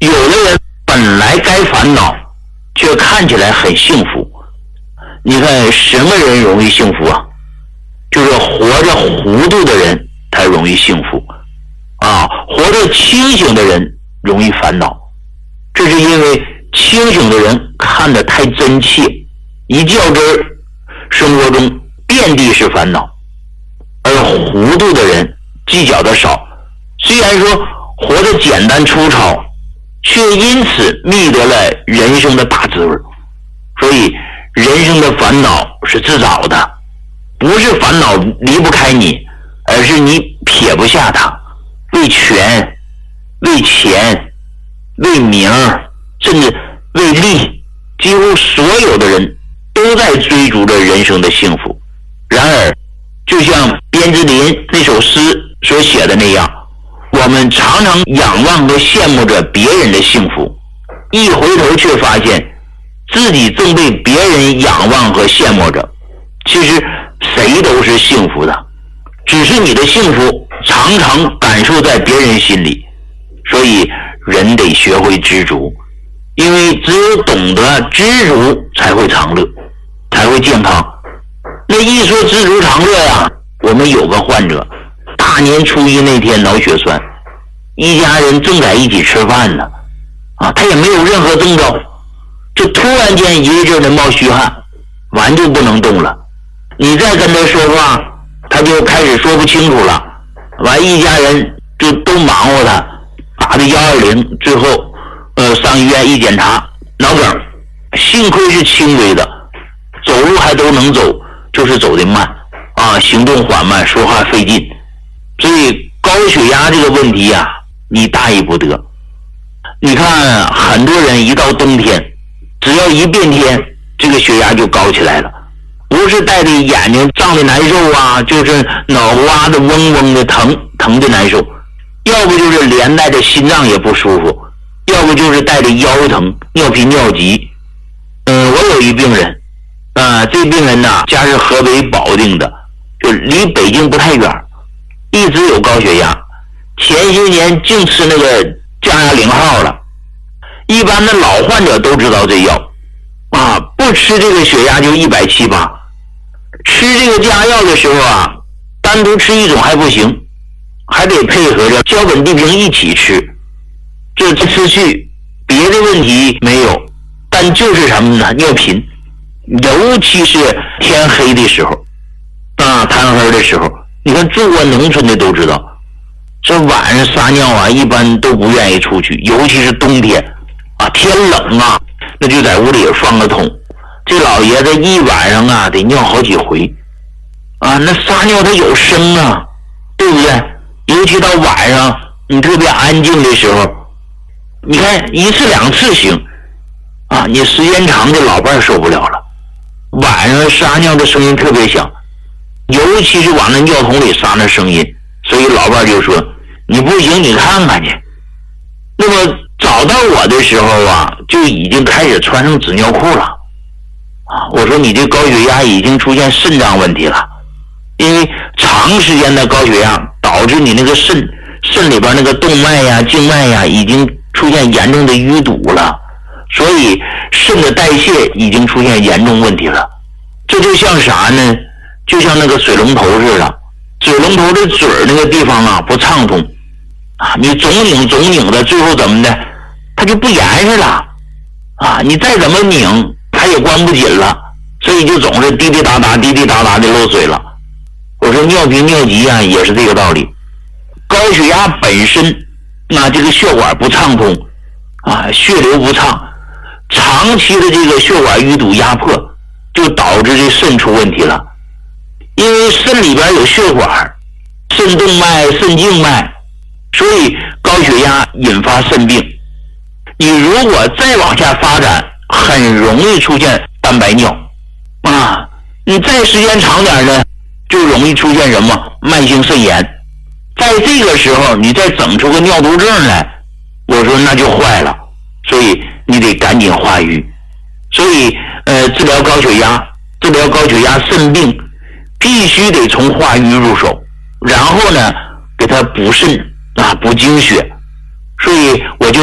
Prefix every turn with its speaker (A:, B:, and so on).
A: 有的人本来该烦恼，却看起来很幸福。你看什么人容易幸福啊？就是活着糊涂的人才容易幸福啊，活着清醒的人容易烦恼。这是因为清醒的人看得太真切，一较真儿，生活中遍地是烦恼，而糊涂的人计较的少，虽然说活得简单粗糙，却因此觅得了人生的大滋味。所以人生的烦恼是自找的，不是烦恼离不开你，而是你撇不下它。为权，为钱，为名，甚至为利，几乎所有的人都在追逐着人生的幸福。然而就像边之琳那首诗所写的那样，我们常常仰望和羡慕着别人的幸福，一回头却发现自己正被别人仰望和羡慕着。其实谁都是幸福的，只是你的幸福常常感受在别人心里。所以人得学会知足，因为只有懂得知足才会长乐，才会健康。那一说知足常乐呀，我们有个患者大年初一那天脑血栓，一家人正在一起吃饭呢，他也没有任何征兆，就突然间一阵的冒虚汗，完就不能动了。你再跟他说话，他就开始说不清楚了。完，一家人就都忙活他，打的120，最后上医院一检查，脑梗，幸亏是轻微的，走路还都能走，就是走得慢行动缓慢，说话费劲。所以高血压这个问题啊，你大意不得。你看很多人一到冬天，只要一变天，这个血压就高起来了，不是带着眼睛胀的难受啊，就是脑瓜子嗡嗡的疼的难受，要不就是连带着心脏也不舒服，要不就是带着腰疼、尿频尿急。我有一病人这病人呢家是河北保定的，就离北京不太远，一直有高血压，前些年净吃那个降压0号了。一般的老患者都知道这药不吃这个血压就170、180。吃这个降压药的时候单独吃一种还不行，还得配合着胶苯地平一起吃。这吃去别的问题没有，但就是什么呢？尿频，尤其是天黑的时候贪黑的时候，你看住过农村的都知道，这晚上撒尿一般都不愿意出去，尤其是冬天天冷那就在屋里放个桶。这老爷子一晚上得尿好几回那撒尿他有声对不对？尤其到晚上你特别安静的时候，你看1次2次行你时间长的老伴受不了了，晚上撒尿的声音特别响，尤其是往那尿桶里撒那声音，所以老伴就说你不行你看看去。那么找到我的时候就已经开始穿上纸尿裤了我说你这高血压已经出现肾脏问题了，因为长时间的高血压导致你那个肾里边那个动脉静脉已经出现严重的淤堵了，所以肾的代谢已经出现严重问题了。这就像啥呢？就像那个水龙头似的，水龙头的嘴那个地方不畅通你总拧的，最后怎么的，它就不严实了你再怎么拧它也关不紧了，所以就总是滴滴答答的漏水了。我说尿频尿急也是这个道理。高血压本身这个血管不畅通血流不畅，长期的这个血管淤堵压迫，就导致这肾出问题了。因为肾里边有血管，肾动脉、肾静脉，所以高血压引发肾病。你如果再往下发展，很容易出现蛋白尿你再时间长点呢，就容易出现什么慢性肾炎。在这个时候你再整出个尿毒症来，我说那就坏了。所以你得赶紧化瘀。所以治疗高血压肾病必须得从化瘀入手，然后呢给他补肾补精血。所以我就